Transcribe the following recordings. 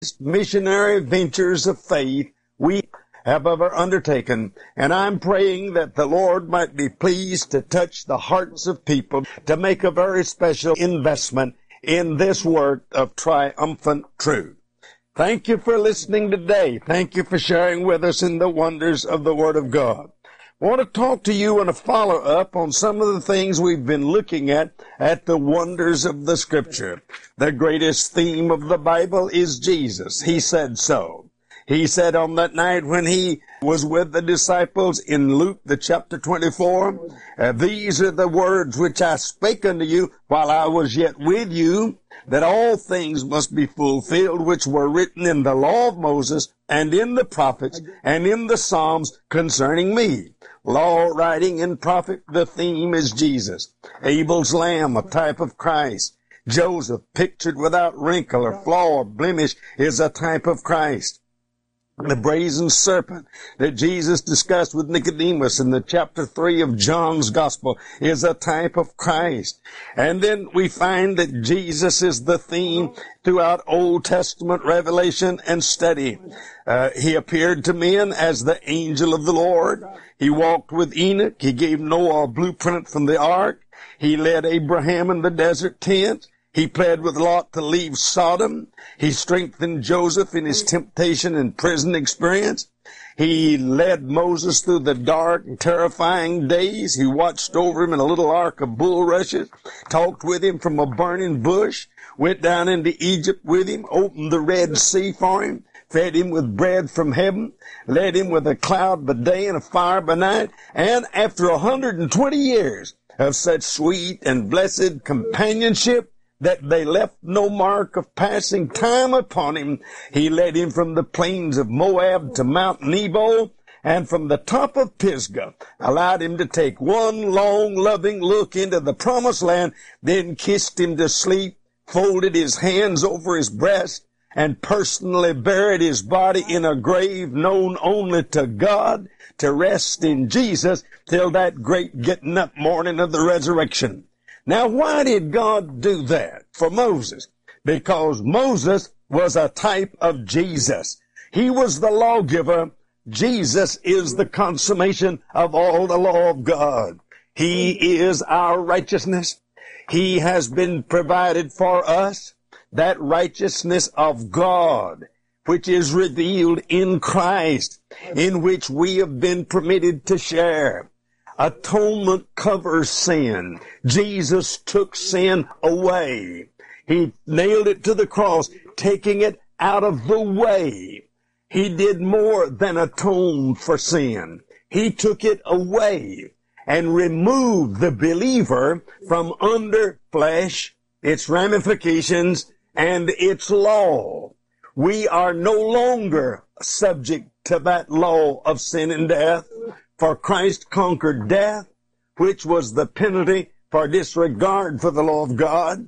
missionary ventures of faith we have ever undertaken. And I'm praying that the Lord might be pleased to touch the hearts of people to make a very special investment in this work of triumphant truth. Thank you for listening today. Thank you for sharing with us in the wonders of the Word of God. I want to talk to you in a follow-up on some of the things we've been looking at the wonders of the Scripture. The greatest theme of the Bible is Jesus. He said so. He said on that night when he was with the disciples in Luke, the chapter 24, these are the words which I spake unto you while I was yet with you, that all things must be fulfilled which were written in the law of Moses and in the prophets and in the Psalms concerning me. Law, writing, and prophet, the theme is Jesus. Abel's lamb, a type of Christ. Joseph, pictured without wrinkle or flaw or blemish, is a type of Christ. The brazen serpent that Jesus discussed with Nicodemus in the chapter 3 of John's Gospel is a type of Christ. And then we find that Jesus is the theme throughout Old Testament revelation and study. He appeared to men as the angel of the Lord. He walked with Enoch. He gave Noah a blueprint from the ark. He led Abraham in the desert tent. He pled with Lot to leave Sodom. He strengthened Joseph in his temptation and prison experience. He led Moses through the dark and terrifying days. He watched over him in a little ark of bulrushes, talked with him from a burning bush, went down into Egypt with him, opened the Red Sea for him, fed him with bread from heaven, led him with a cloud by day and a fire by night, and after 120 years of such sweet and blessed companionship, that they left no mark of passing time upon him, he led him from the plains of Moab to Mount Nebo, and from the top of Pisgah, allowed him to take one long, loving look into the promised land, then kissed him to sleep, folded his hands over his breast, and personally buried his body in a grave known only to God, to rest in Jesus till that great getting up morning of the resurrection. Now, why did God do that for Moses? Because Moses was a type of Jesus. He was the lawgiver. Jesus is the consummation of all the law of God. He is our righteousness. He has been provided for us, that righteousness of God, which is revealed in Christ, in which we have been permitted to share. Atonement covers sin. Jesus took sin away. He nailed it to the cross, taking it out of the way. He did more than atone for sin. He took it away and removed the believer from under flesh, its ramifications, and its law. We are no longer subject to that law of sin and death. For Christ conquered death, which was the penalty for disregard for the law of God.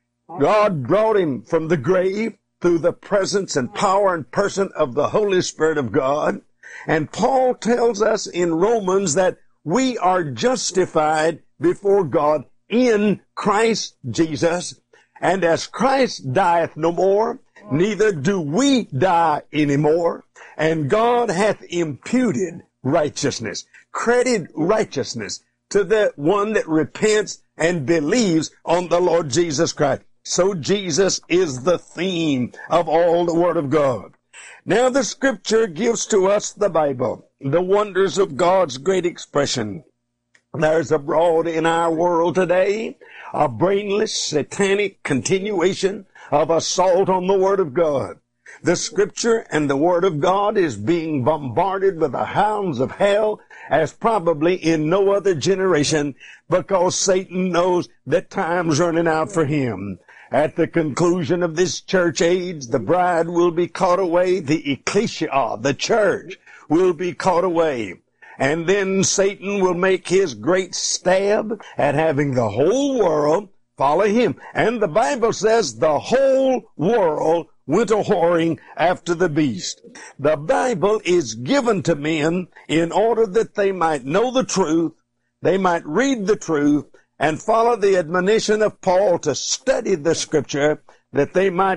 God brought him from the grave through the presence and power and person of the Holy Spirit of God. And Paul tells us in Romans that we are justified before God in Christ Jesus. And as Christ dieth no more, neither do we die anymore. And God hath imputed righteousness, credit righteousness to the one that repents and believes on the Lord Jesus Christ. So Jesus is the theme of all the Word of God. Now the Scripture gives to us the Bible, the wonders of God's great expression. There's abroad in our world today a brainless, satanic continuation of assault on the Word of God. The Scripture and the Word of God is being bombarded with the hounds of hell as probably in no other generation, because Satan knows that time's running out for him. At the conclusion of this church age, the bride will be caught away, the ecclesia, the church, will be caught away. And then Satan will make his great stab at having the whole world follow him. And the Bible says the whole world went a-whoring after the beast. The Bible is given to men in order that they might know the truth, they might read the truth, and follow the admonition of Paul to study the Scripture, that they might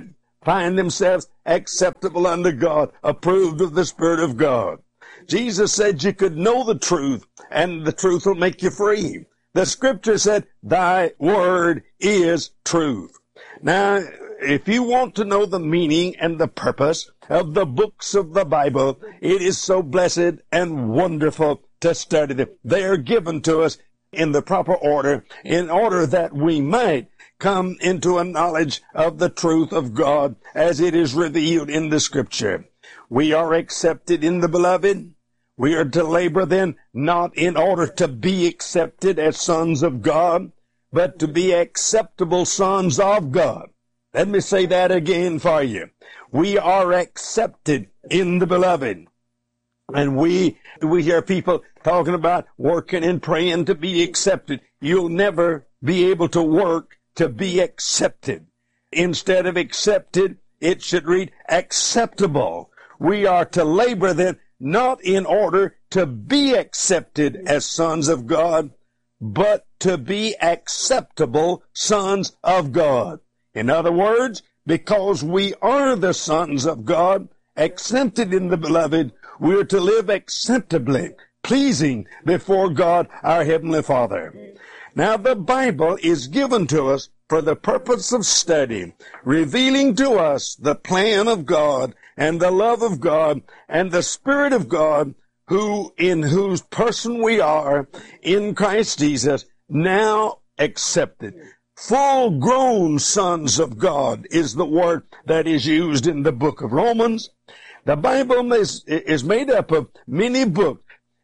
find themselves acceptable unto God, approved of the Spirit of God. Jesus said you could know the truth, and the truth will make you free. The scripture said, thy word is truth. Now, if you want to know the meaning and the purpose of the books of the Bible, it is so blessed and wonderful to study them. They are given to us in the proper order, in order that we might come into a knowledge of the truth of God as it is revealed in the scripture. We are accepted in the beloved. We are to labor then, not in order to be accepted as sons of God, but to be acceptable sons of God. Let me say that again for you. We are accepted in the beloved. And we hear people talking about working and praying to be accepted. You'll never be able to work to be accepted. Instead of accepted, it should read acceptable. We are to labor then, not in order to be accepted as sons of God, but to be acceptable sons of God. In other words, because we are the sons of God, accepted in the beloved, we are to live acceptably, pleasing before God, our Heavenly Father. Now, the Bible is given to us for the purpose of study, revealing to us the plan of God and the love of God and the Spirit of God, in whose person we are in Christ Jesus, now accepted. Full-grown sons of God is the word that is used in the book of Romans. The Bible is made up of many books,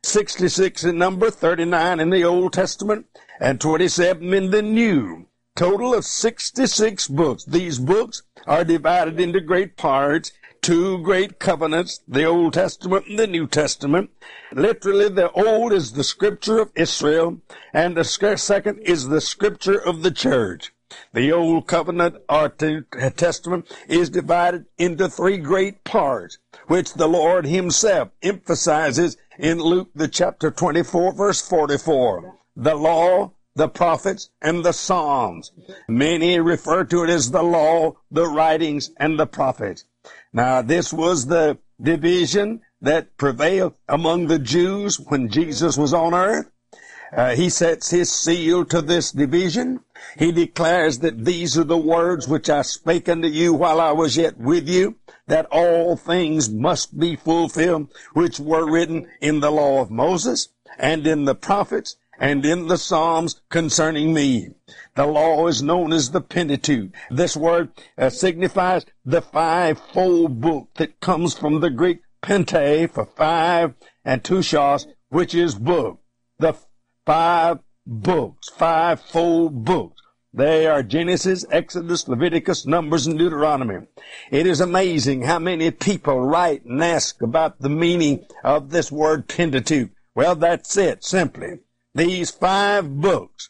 66 in number, 39 in the Old Testament, and 27 in the New. Total of 66 books. These books are divided into great parts, two great covenants, the Old Testament and the New Testament. Literally, the Old is the scripture of Israel, and the second is the scripture of the church. The Old Covenant or Testament is divided into three great parts, which the Lord himself emphasizes in Luke the chapter 24, verse 44. The law, the prophets, and the Psalms. Many refer to it as the law, the writings, and the prophets. Now, this was the division that prevailed among the Jews when Jesus was on earth. He sets his seal to this division. He declares that these are the words which I spake unto you while I was yet with you, that all things must be fulfilled which were written in the law of Moses and in the prophets and in the Psalms concerning me. The law is known as the Pentateuch. This word signifies the fivefold book that comes from the Greek pente for five and tushos, which is book. The five books, fivefold books. They are Genesis, Exodus, Leviticus, Numbers, and Deuteronomy. It is amazing how many people write and ask about the meaning of this word Pentateuch. Well, that's it, simply. These five books,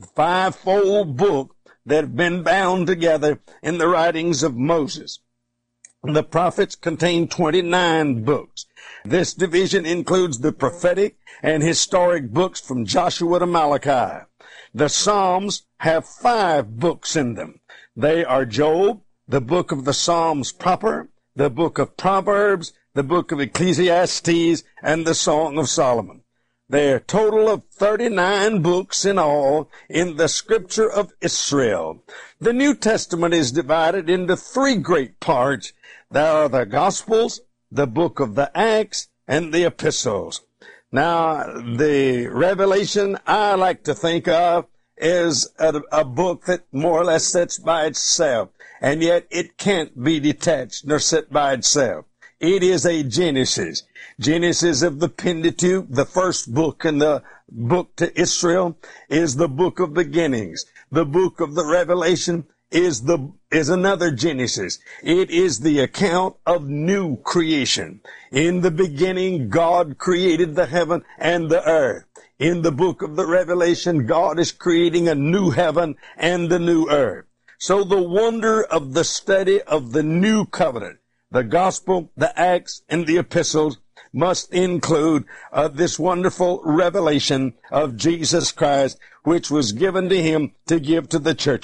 fivefold book that have been bound together in the writings of Moses. The prophets contain 29 books. This division includes the prophetic and historic books from Joshua to Malachi. The Psalms have 5 books in them. They are Job, the book of the Psalms proper, the book of Proverbs, the book of Ecclesiastes, and the Song of Solomon. There are a total of 39 books in all in the Scripture of Israel. The New Testament is divided into 3 great parts. There are the Gospels, the book of the Acts, and the Epistles. Now, the Revelation I like to think of is a book that more or less sits by itself, and yet it can't be detached nor sit by itself. It is a Genesis. Genesis of the Pentateuch, the first book in the book to Israel, is the book of beginnings. The book of the Revelation is another Genesis. It is the account of new creation. In the beginning, God created the heaven and the earth. In the book of the Revelation, God is creating a new heaven and a new earth. So the wonder of the study of the new covenant, the gospel, the Acts, and the epistles must include this wonderful revelation of Jesus Christ, which was given to him to give to the churches.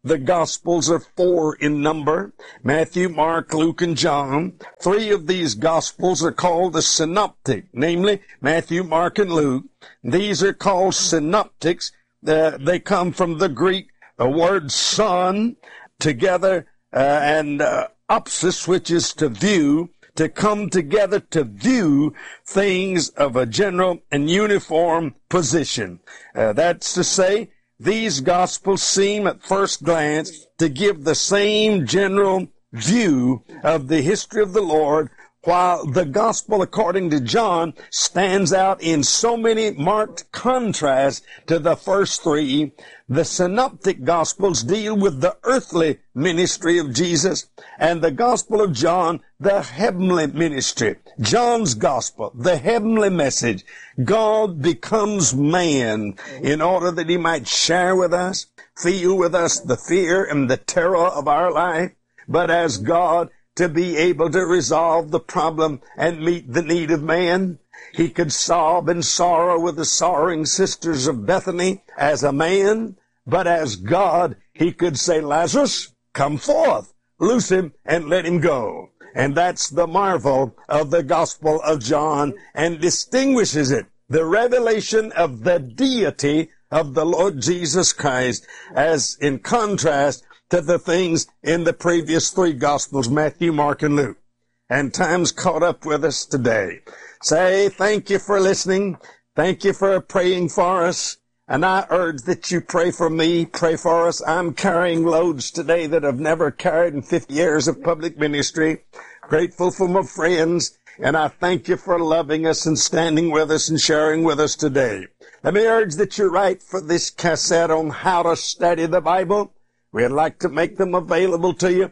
The Gospels are 4 in number: Matthew, Mark, Luke, and John. 3 of these Gospels are called the synoptic, namely Matthew, Mark, and Luke. These are called synoptics. They come from the Greek word son, together, and opsis, which is to view, to come together to view things of a general and uniform position. That's to say, these Gospels seem at first glance to give the same general view of the history of the Lord, while the Gospel according to John stands out in so many marked contrasts to the first 3. The Synoptic Gospels deal with the earthly ministry of Jesus, and the Gospel of John, the heavenly ministry. John's Gospel, the heavenly message. God becomes man in order that he might share with us, feel with us the fear and the terror of our life, but as God, to be able to resolve the problem and meet the need of man. He could sob and sorrow with the sorrowing sisters of Bethany as a man, but as God, he could say, Lazarus, come forth, loose him and let him go. And that's the marvel of the Gospel of John, and distinguishes it, the revelation of the deity of the Lord Jesus Christ, as in contrast to the things in the previous 3 Gospels, Matthew, Mark, and Luke. And time's caught up with us today. Say, thank you for listening. Thank you for praying for us. And I urge that you pray for me, pray for us. I'm carrying loads today that I've never carried in 50 years of public ministry. Grateful for my friends. And I thank you for loving us and standing with us and sharing with us today. Let me urge that you write for this cassette on how to study the Bible. We'd like to make them available to you,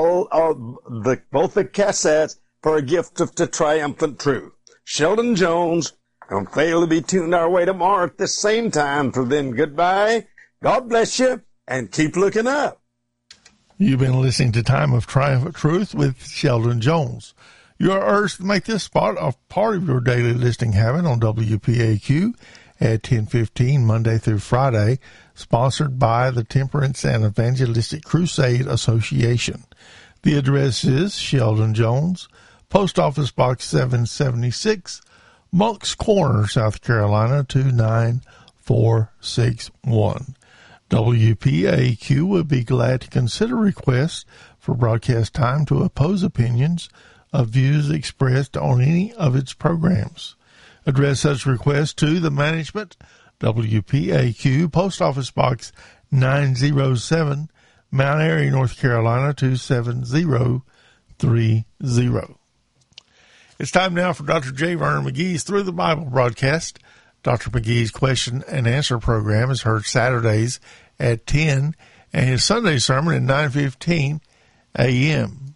both the cassettes, for a gift of the triumphant truth. Sheldon Jones. Don't fail to be tuned our way tomorrow at the same time. Till then, goodbye. God bless you, and keep looking up. You've been listening to Time of Triumphant Truth with Sheldon Jones. You are urged to make this spot a part of your daily listening habit on WPAQ at 10:15 Monday through Friday, sponsored by the Temperance and Evangelistic Crusade Association. The address is Sheldon Jones, Post Office Box 776, Moncks Corner, South Carolina 29461. WPAQ would be glad to consider requests for broadcast time to oppose opinions of views expressed on any of its programs. Address such requests to the management, WPAQ, Post Office Box 907, Mount Airy, North Carolina 27030. It's time now for Dr. J. Vernon McGee's Through the Bible broadcast. Dr. McGee's question and answer program is heard Saturdays at 10, and his Sunday sermon at 9:15 a.m.